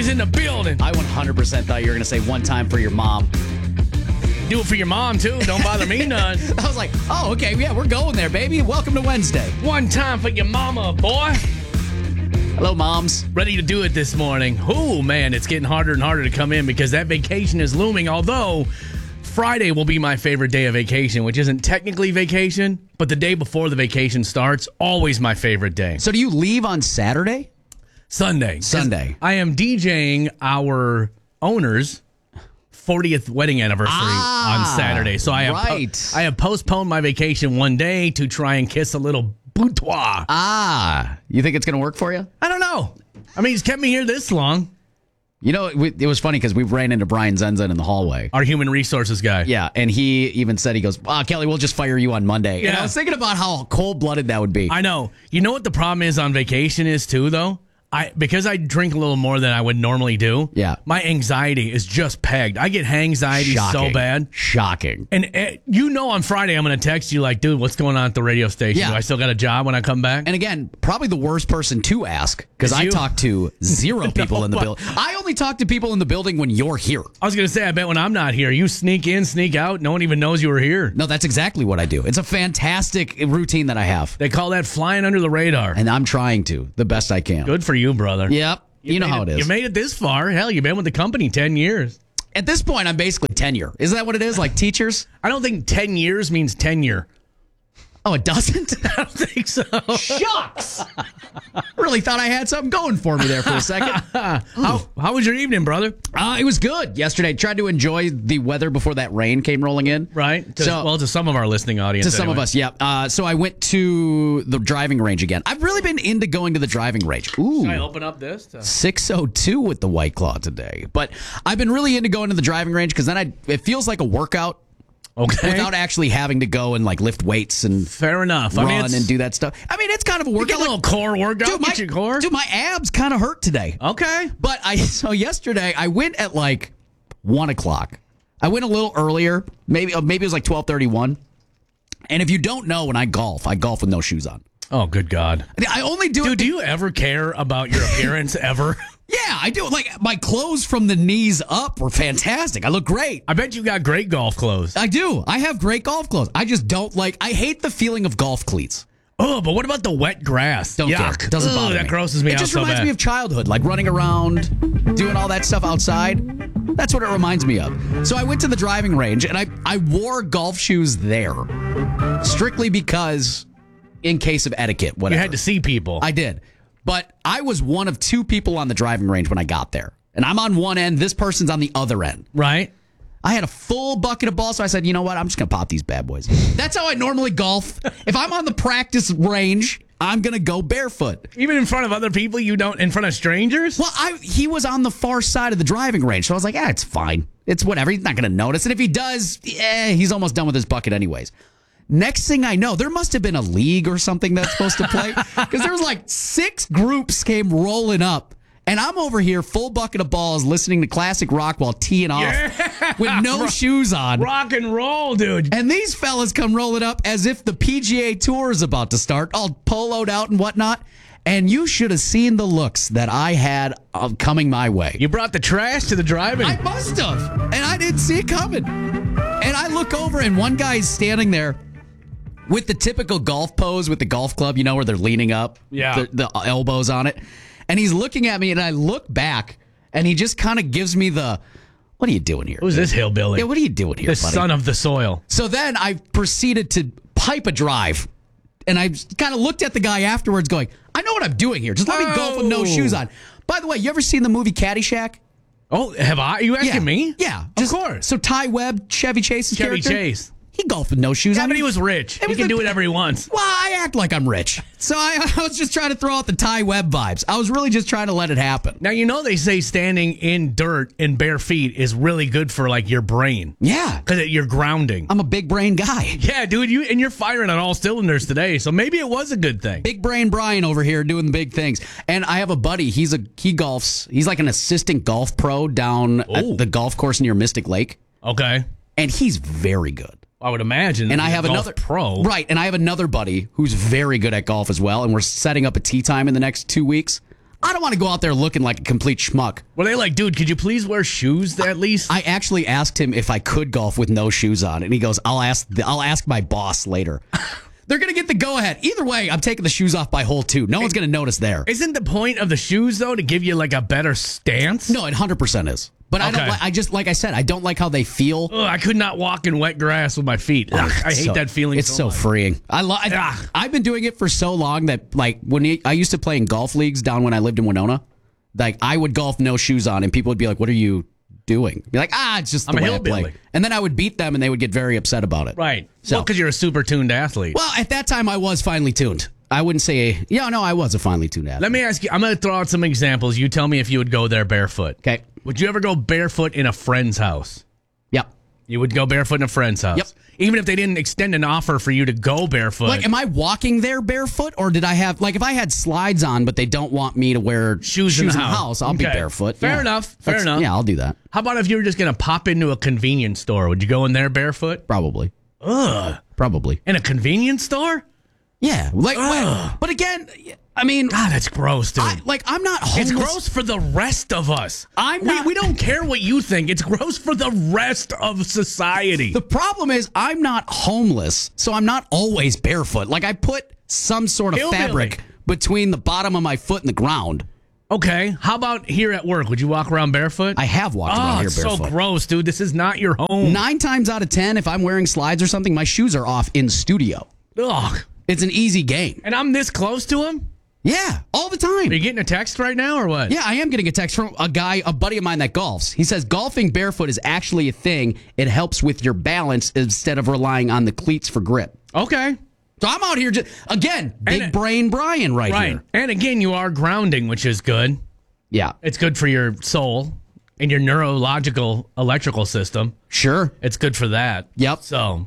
is in the building. I 100% thought you were going to say one time for your mom. Do it for your mom, too. Don't bother me none. I was like, oh, okay, yeah, we're going there, baby. Welcome to Wednesday. One time for your mama, boy. Hello, moms. Ready to do it this morning. Oh, man, it's getting harder and harder to come in because that vacation is looming. Although Friday will be my favorite day of vacation, which isn't technically vacation, but the day before the vacation starts, always my favorite day. So do you leave on Saturday? Sunday. I am DJing our owner's 40th wedding anniversary on Saturday. So I have postponed my vacation one day to try and kiss a little boudoir. You think it's going to work for you? I don't know. I mean, he's kept me here this long. You know, it was funny because we ran into Brian Zenzen in the hallway. Our human resources guy. Yeah, and he even said, he goes, Kelly, we'll just fire you on Monday. Yeah. And I was thinking about how cold-blooded that would be. I know. You know what the problem is on vacation is, too, though? Because I drink a little more than I would normally do. Yeah. My anxiety is just pegged. I get hangxiety so bad. Shocking. And on Friday I'm going to text you like, dude, what's going on at the radio station? Yeah. Do I still got a job when I come back? And again, probably the worst person to ask because I talk to zero people in the building. I only talk to people in the building when you're here. I was going to say, I bet when I'm not here, you sneak in, sneak out. No one even knows you were here. No, that's exactly what I do. It's a fantastic routine that I have. They call that flying under the radar. And I'm trying to the best I can. Good for you, brother. Yep. You know how it is. You made it this far. Hell, you've been with the company 10 years. At this point, I'm basically tenure. Isn't that what it is? Like teachers? I don't think 10 years means tenure. Oh, it doesn't? I don't think so. Shucks! Really thought I had something going for me there for a second. How was your evening, brother? It was good yesterday. Tried to enjoy the weather before that rain came rolling in. Right. To some of our listening audience. To some of us, yeah. So I went to the driving range again. I've really been into going to the driving range. Ooh. Should I open up this? 6:02 with the White Claw today. But I've been really into going to the driving range because then it feels like a workout. Okay. Without actually having to go and like lift weights and fair enough, run and do that stuff. I mean, it's kind of a workout. You get a little core workout. Get your core. Dude, my abs kind of hurt today. Okay. But so yesterday I went at like 1:00. I went a little earlier. Maybe it was like 12:31. And if you don't know, when I golf with no shoes on. Oh, good God. I only do it. Dude, do you ever care about your appearance ever? Yeah, I do. Like, my clothes from the knees up were fantastic. I look great. I bet you got great golf clothes. I do. I have great golf clothes. I just don't I hate the feeling of golf cleats. Oh, but what about the wet grass? Don't care. Doesn't bother me. That grosses me out so bad. It just reminds me of childhood, like running around, doing all that stuff outside. That's what it reminds me of. So I went to the driving range, and I wore golf shoes there, strictly because, in case of etiquette, whatever. You had to see people. I did. But I was one of two people on the driving range when I got there. And I'm on one end. This person's on the other end. Right. I had a full bucket of balls, so I said, you know what? I'm just going to pop these bad boys. That's how I normally golf. If I'm on the practice range, I'm going to go barefoot. Even in front of other people, you don't? In front of strangers? Well, he was on the far side of the driving range, so I was like, it's fine. It's whatever. He's not going to notice. And if he does, he's almost done with his bucket anyways. Next thing I know, there must have been a league or something that's supposed to play because there was like 6 groups came rolling up, and I'm over here full bucket of balls listening to classic rock while teeing off with no shoes on. Rock and roll, dude. And these fellas come rolling up as if the PGA Tour is about to start, all poloed out and whatnot. And you should have seen the looks that I had coming my way. You brought the trash to the driving. I must have, and I didn't see it coming. And I look over, and one guy's standing there with the typical golf pose with the golf club, where they're leaning up, the elbows on it. And he's looking at me, and I look back, and he just kind of gives me the, what are you doing here? Who's this hillbilly? Yeah, what are you doing here, buddy? Son of the soil. So then I proceeded to pipe a drive, and I kind of looked at the guy afterwards going, I know what I'm doing here. Just let me golf with no shoes on. By the way, you ever seen the movie Caddyshack? Oh, have I? Are you asking me? Yeah. Of course. So Ty Webb, Chevy Chase's character? Chevy Chase. He golfed with no shoes on. Yeah, but he was rich. He can do whatever he wants. Well, I act like I'm rich. So I was just trying to throw out the Ty Webb vibes. I was really just trying to let it happen. Now, they say standing in dirt in bare feet is really good for, like, your brain. Yeah. Because you're grounding. I'm a big brain guy. Yeah, dude, you're firing on all cylinders today, so maybe it was a good thing. Big brain Brian over here doing the big things. And I have a buddy. He golfs. He's like an assistant golf pro down at the golf course near Mystic Lake. Okay. And he's very good. I would imagine. And I have another pro. Right. And I have another buddy who's very good at golf as well. And we're setting up a tee time in the next 2 weeks. I don't want to go out there looking like a complete schmuck. Were they like, dude, could you please wear shoes at least? I actually asked him if I could golf with no shoes on, and he goes, I'll ask my boss later. They're going to get the go-ahead. Either way, I'm taking the shoes off by hole 2. No one's going to notice there. Isn't the point of the shoes, though, to give you like a better stance? No, it 100% is. But I don't. Like I said, I don't like how they feel. Ugh, I could not walk in wet grass with my feet. Ugh, I hate that feeling. It's so much. freeing. I've been doing it for so long that like I used to play in golf leagues down when I lived in Winona. Like I would golf no shoes on, and people would be like, "What are you doing?" Be like, it's just the way I play. And then I would beat them, and they would get very upset about it. Right. So because you're a super tuned athlete. Well, at that time, I was finely tuned. I wouldn't say, I was a finely tuned athlete. Let me ask you. I'm going to throw out some examples. You tell me if you would go there barefoot. Okay. Would you ever go barefoot in a friend's house? Yep. You would go barefoot in a friend's house? Yep. Even if they didn't extend an offer for you to go barefoot? Like, am I walking there barefoot, or did I have, like, if I had slides on, but they don't want me to wear shoes in the house, I'll be barefoot. Fair enough. Yeah, I'll do that. How about if you were just going to pop into a convenience store? Would you go in there barefoot? Probably. Ugh. Probably. In a convenience store? Yeah. Like, but again, I mean, God, that's gross, dude. I'm not homeless. It's gross for the rest of us. We don't care what you think. It's gross for the rest of society. The problem is I'm not homeless, so I'm not always barefoot. Like I put some sort of fabric between the bottom of my foot and the ground. Okay. How about here at work? Would you walk around barefoot? I have walked around here barefoot. So gross, dude. This is not your home. 9 times out of 10, if I'm wearing slides or something, my shoes are off in studio. Ugh. It's an easy game. And I'm this close to him? Yeah, all the time. Are you getting a text right now or what? Yeah, I am getting a text from a buddy of mine that golfs. He says golfing barefoot is actually a thing. It helps with your balance instead of relying on the cleats for grip. Okay. So I'm out here, big brain Brian right here. And again, you are grounding, which is good. Yeah. It's good for your soul and your neurological electrical system. Sure. It's good for that. Yep. So...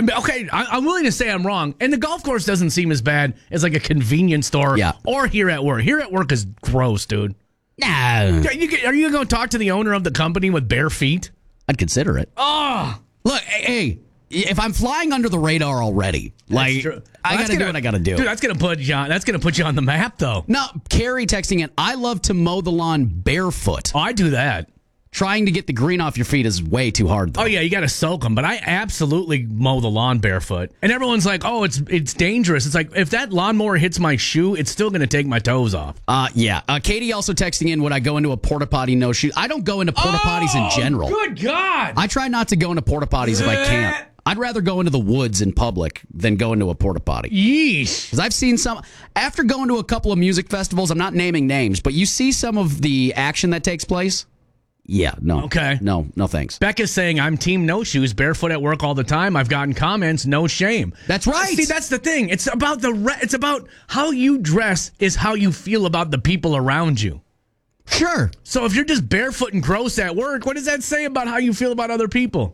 I'm willing to say I'm wrong. And the golf course doesn't seem as bad as like a convenience store or here at work. Here at work is gross, dude. Nah. Are you going to talk to the owner of the company with bare feet? I'd consider it. Oh. Look, hey, if I'm flying under the radar already, I got to do what I got to do. Dude, that's going to put you on the map, though. Now, Carrie texting in, I love to mow the lawn barefoot. Oh, I do that. Trying to get the green off your feet is way too hard, though. Oh, yeah, you got to soak them. But I absolutely mow the lawn barefoot. And everyone's like, oh, it's dangerous. It's like, if that lawnmower hits my shoe, it's still going to take my toes off. Yeah. Katie also texting in, would I go into a porta potty no shoes? I don't go into porta potties in general. Good God. I try not to go into porta potties if I can't. I'd rather go into the woods in public than go into a porta potty. Yeesh. Because I've seen after going to a couple of music festivals, I'm not naming names, but you see some of the action that takes place. Yeah, no. Okay. No thanks. Becca's saying, I'm team no shoes, barefoot at work all the time. I've gotten comments, no shame. That's right. See, that's the thing. It's about it's about how you dress is how you feel about the people around you. Sure. So if you're just barefoot and gross at work, what does that say about how you feel about other people?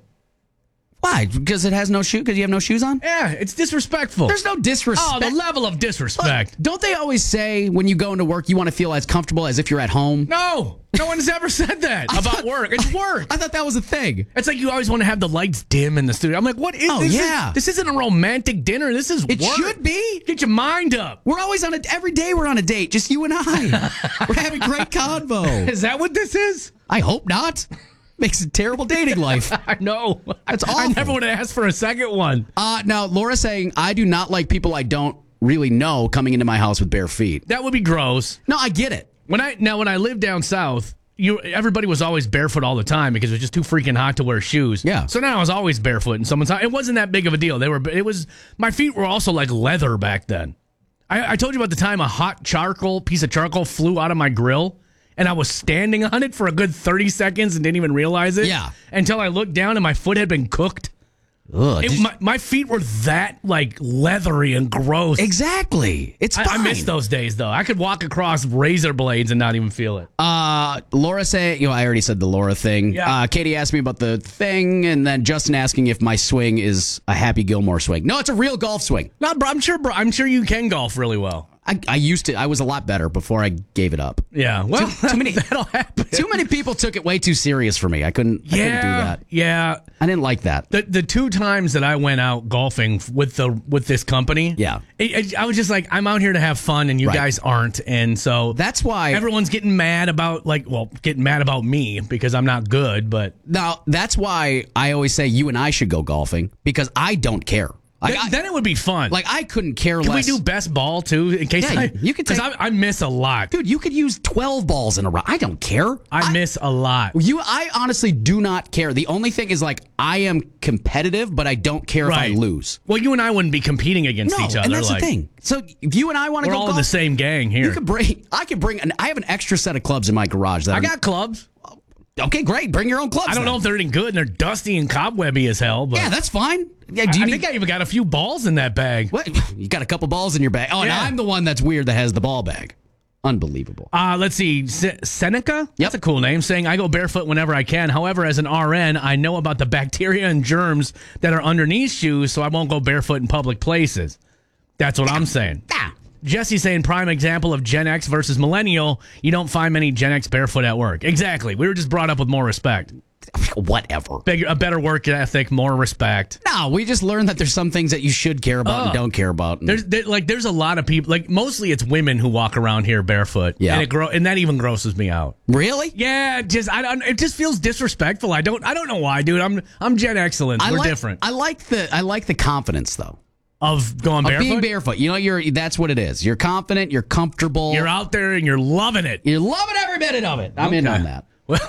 Why? Because it has no shoe? Because you have no shoes on? Yeah, it's disrespectful. There's no disrespect. Oh, the level of disrespect. Look, don't they always say when you go into work you want to feel as comfortable as if you're at home? No one's ever said that about work. It's work. I thought that was a thing. It's like you always want to have the lights dim in the studio. I'm like, what is this? This isn't a romantic dinner. This is work. It should be. Get your mind up. We're always every day we're on a date, just you and I. We're having great convo. Is that what this is? I hope not. Makes a terrible dating life. I know. That's awful. I never would have asked for a second one. Now, Laura saying, I do not like people I don't really know coming into my house with bare feet. That would be gross. No, I get it. When I lived down south, everybody was always barefoot all the time because it was just too freaking hot to wear shoes. Yeah. So now I was always barefoot in someone's house. It wasn't that big of a deal. My feet were also like leather back then. I told you about the time a hot piece of charcoal flew out of my grill. And I was standing on it for a good 30 seconds and didn't even realize it. Yeah. Until I looked down and my foot had been cooked. Ugh, my feet were that like leathery and gross. Exactly. It's fine. I miss those days though. I could walk across razor blades and not even feel it. Laura saying, I already said the Laura thing. Yeah. Katie asked me about the thing, and then Justin asking if my swing is a Happy Gilmore swing. No, it's a real golf swing. No, bro, I'm sure you can golf really well. I used to. I was a lot better before I gave it up. Yeah, well, Too many. that'll happen. Too many people took it way too serious for me. I couldn't do that. Yeah. I didn't like that. The 2 times that I went out golfing with this company, Yeah. I was just like, I'm out here to have fun, and you Right. guys aren't, and so That's why everyone's getting mad about getting mad about me because I'm not good, but now that's why I always say you and I should go golfing because I don't care. then it would be fun. Like I couldn't care Can less. we do best ball too? In case Yeah, you could take- I miss a lot. Dude, you could use 12 balls in a row. I don't care. I miss a lot. I honestly do not care. The only thing is like I am competitive, but I don't care if I lose. Well, you and I wouldn't be competing against each other. and that's like, the thing. So if you and I want to we're go all golf, in the same gang here. I have an extra set of clubs in my garage. I got clubs. Okay, great. Bring your own clubs. I don't know if they're any good and they're dusty and cobwebby as hell. But Yeah, that's fine. Yeah, I think I even got a few balls in that bag. What? You got a couple balls in your bag. Oh, and Yeah. I'm the one that's weird that has the ball bag. Unbelievable. Let's see. Seneca? Yep. That's a cool name, saying, I go barefoot whenever I can. However, as an RN, I know about the bacteria and germs that are underneath shoes, so I won't go barefoot in public places. That's what I'm saying. Ah. Jesse's saying, prime example of Gen X versus millennial. You don't find many Gen X barefoot at work. Exactly. We were just brought up with more respect. Whatever. A better work ethic, more respect. No, we just learned that there's some things that you should care about and don't care about. And There's a lot of people, like mostly it's women who walk around here barefoot. Yeah. And that even grosses me out. really? Yeah, it just feels disrespectful. I don't know why, dude. I'm Gen Excellence. We're different. I like the confidence though. Of going Of barefoot. being barefoot. You know, that's what it is. You're confident, you're comfortable. You're out there and you're loving it. You're loving every minute of it. I'm in Okay. on that.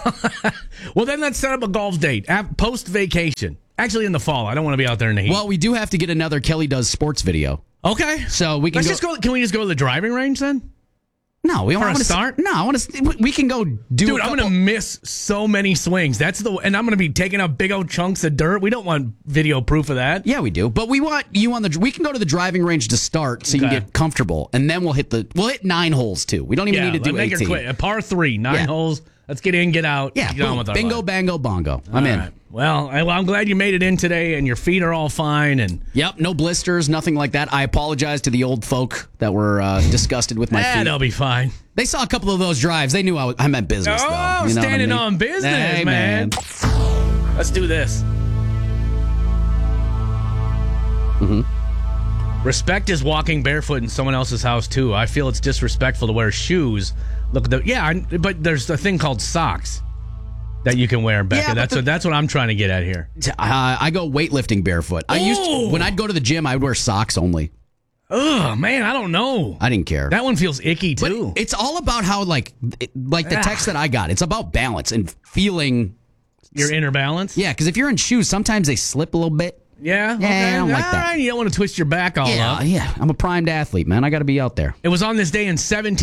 Well, then let's set up a golf date post vacation. Actually, in the fall. I don't want to be out there in the heat. Well, we do have to get another Kelly Does Sports video. Okay. So we can Let's just go. Can we just go to the driving range then? No, we For want a to start? No, I want to. We can go do. Dude, a I'm couple- gonna miss so many swings. And I'm gonna be taking up big old chunks of dirt. We don't want video proof of that. Yeah, we do. But we want you on the. We can go to the driving range to start, so you Okay. can get comfortable, and then we'll hit 9 holes too. We don't even need to do make 18. it quick. A par 3, 9 Yeah. holes. Let's get in, get out. Yeah, get on boom, with our bingo, life. bango, bongo. I'm in. All right. Well, I'm glad you made it in today, and your feet are all fine. And Yep, no blisters, nothing like that. I apologize to the old folk that were disgusted with my feet. they'll be fine. They saw a couple of those drives. They knew I meant business, though. Oh, You know what I standing mean? on business, Hey, man. Let's do this. Respect is walking barefoot in someone else's house too. I feel it's disrespectful to wear shoes. Look, but there's a thing called socks that you can wear, Becca. Yeah, but That's what I'm trying to get at here. I go weightlifting barefoot. I used Ooh. when I'd go to the gym, I would wear socks only. Ugh, man, I don't know. I didn't care. That one feels icky But too. it's all about how the text that I got. It's about balance and feeling. Your inner balance. Yeah, because if you're in shoes, sometimes they slip a little bit. Yeah. Okay. I don't like All that. right, you don't want to twist your back all up. Yeah. I'm a primed athlete, man. I got to be out there. It was on this day in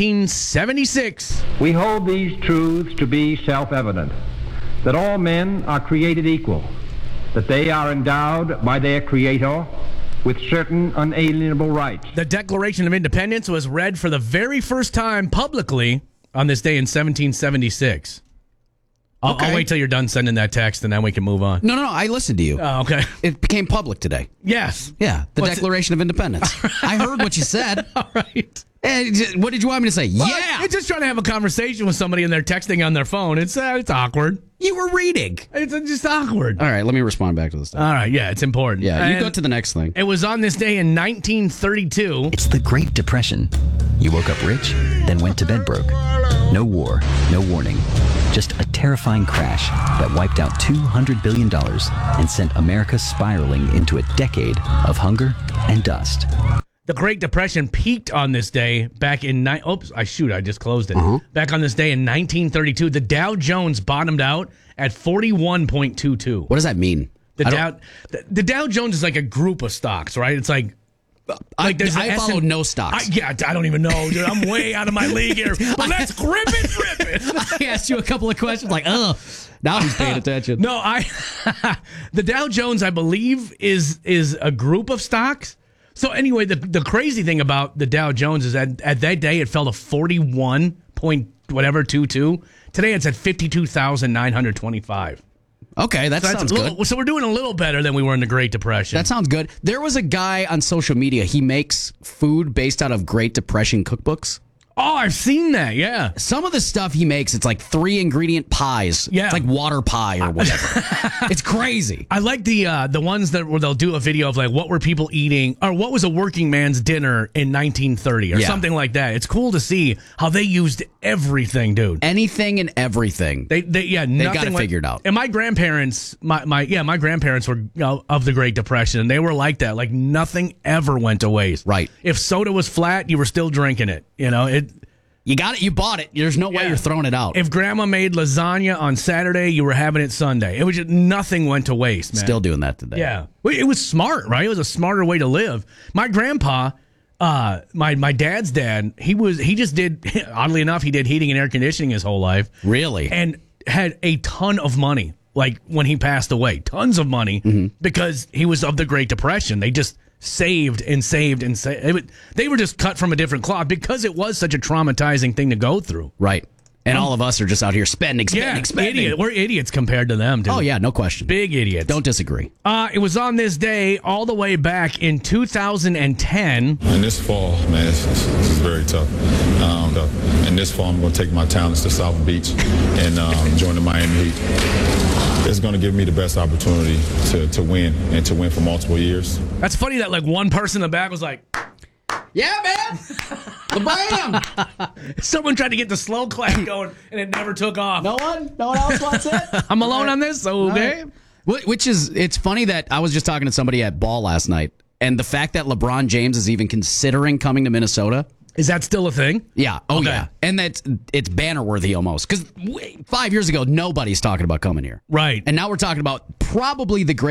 1776. We hold these truths to be self-evident, that all men are created equal, that they are endowed by their Creator with certain unalienable rights. The Declaration of Independence was read for the very first time publicly on this day in 1776. I'll wait till you're done sending that text, and then we can move on. No. I listened to you. Oh, okay. It became public today. Yes. Yeah, the What's Declaration of Independence. I heard what you said. All right. What did you want me to say? Well, yeah, It's just trying to have a conversation with somebody and they're texting on their phone. It's awkward. you were reading. It's just awkward. All right, let me respond back to this stuff. All right. Yeah, it's important. Yeah, you And go to the next thing. It was on this day in 1932. It's the Great Depression. You woke up rich, then went to bed broke. No war, no warning. Just a terrifying crash that wiped out $200 billion and sent America spiraling into a decade of hunger and dust. The Great Depression peaked on this day back in I just closed it. Back on this day in 1932, the Dow Jones bottomed out at 41.22. What does that mean? The Dow Jones is like a group of stocks, right? It's like there's I the follow S&P no stocks. I don't even know, dude. I'm way out of my league here. But let's grip it. I asked you a couple of questions like, oh, now he's paying attention. No, the Dow Jones, I believe, is a group of stocks. So anyway, the crazy thing about the Dow Jones is that at that day it fell to 41 point whatever 22. Today it's at 52,925. Okay, that sounds good. So we're doing a little better than we were in the Great Depression. That sounds good. There was a guy on social media. He makes food based out of Great Depression cookbooks. Oh, I've seen that, yeah. Some of the stuff he makes, it's like 3-ingredient pies. Yeah. It's like water pie or whatever. It's crazy. I like the ones where they'll do a video of like what were people eating or what was a working man's dinner in 1930 or something like that. It's cool to see how they used everything, dude. Anything and everything. They got it figured out. And my grandparents, my grandparents were of the Great Depression, and they were like that. Like nothing ever went to waste. Right. If soda was flat, you were still drinking it. You know it. You got it. You bought it. There's no way you're throwing it out. If grandma made lasagna on Saturday, you were having it Sunday. It was just nothing went to waste, man. Still doing that today. Yeah. It was smart, right? It was a smarter way to live. My grandpa, my dad's dad, he just did, oddly enough, he did heating and air conditioning his whole life. Really? And had a ton of money, like when he passed away. Tons of money because he was of the Great Depression. They just saved and saved and saved. They were just cut from a different cloth because it was such a traumatizing thing to go through. Right. And all of us are just out here spending. Idiot. We're idiots compared to them, dude. Oh, yeah, no question. Big idiots. Don't disagree. It was on this day all the way back in 2010. And this fall, man, this is very tough. And this fall, I'm going to take my talents to South Beach and join the Miami Heat. It's going to give me the best opportunity to win and to win for multiple years. That's funny that like one person in the back was like, yeah, man. Bam! Someone tried to get the slow clap going and it never took off. No one else wants it? I'm alone on this, okay? Right. Which is, it's funny that I was just talking to somebody at Ball last night, and the fact that LeBron James is even considering coming to Minnesota. Is that still a thing? Yeah. Oh, Okay. yeah. And it's banner worthy almost. Because 5 years ago, nobody's talking about coming here. Right. And now we're talking about probably the greatest